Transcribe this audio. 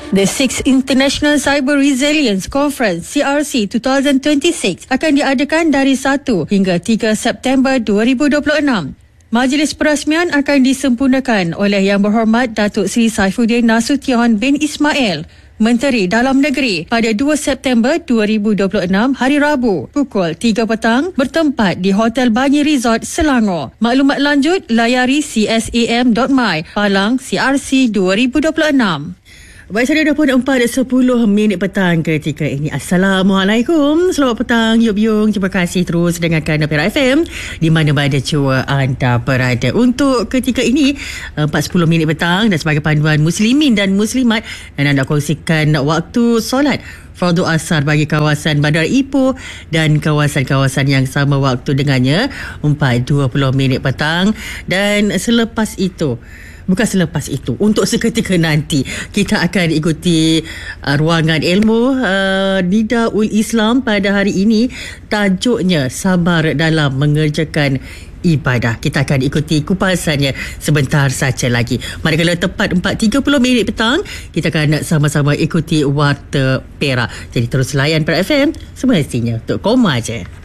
The 6th International Cyber Resilience Conference CRC 2026 akan diadakan dari 1 hingga 3 September 2026. Majlis perasmian akan disempurnakan oleh Yang Berhormat Datuk Seri Saifuddin Nasution bin Ismail, Menteri Dalam Negeri, pada 2 September 2026 hari Rabu pukul 3 petang bertempat di Hotel Banyi Resort, Selangor. Maklumat lanjut layari csam.my Palang CRC 2026. Baik, saya dah pun 4:10 petang ketika ini. Assalamualaikum. Selamat petang, Yub Yung. Terima kasih terus dengarkan Perak FM di mana-mana jua anda berada. Untuk ketika ini 4:10 petang dan sebagai panduan muslimin dan muslimat, dan anda kongsikan waktu solat fardu asar bagi kawasan Bandar Ipoh dan kawasan-kawasan yang sama waktu dengannya 4:20 petang. Dan selepas itu, bukan selepas itu, untuk seketika nanti kita akan ikuti ruangan ilmu Nidaul Islam pada hari ini. Tajuknya sabar dalam mengerjakan ibadah. Kita akan ikuti kupasannya sebentar saja lagi. Manakala tepat 4:30 petang, kita akan sama-sama ikuti Warta Perak. Jadi terus layan Perak FM semestinya untuk koma je.